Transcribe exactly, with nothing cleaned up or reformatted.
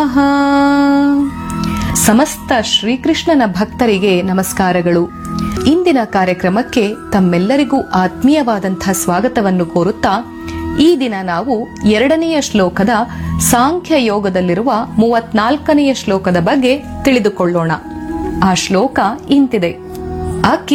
ಸಮಸ್ತ ಶ್ರೀಕೃಷ್ಣನ ಭಕ್ತರಿಗೆ ನಮಸ್ಕಾರಗಳು. ಇಂದಿನ ಕಾರ್ಯಕ್ರಮಕ್ಕೆ ತಮ್ಮೆಲ್ಲರಿಗೂ ಆತ್ಮೀಯವಾದಂತಹ ಸ್ವಾಗತವನ್ನು ಕೋರುತ್ತಾ ಈ ದಿನ ನಾವು ಎರಡನೆಯ ಶ್ಲೋಕದ ಸಾಂಖ್ಯ ಯೋಗದಲ್ಲಿರುವ ಮೂವತ್ನಾಲ್ಕನೆಯ ಶ್ಲೋಕದ ಬಗ್ಗೆ ತಿಳಿದುಕೊಳ್ಳೋಣ. ಆ ಶ್ಲೋಕ ಇಂತಿದೆ.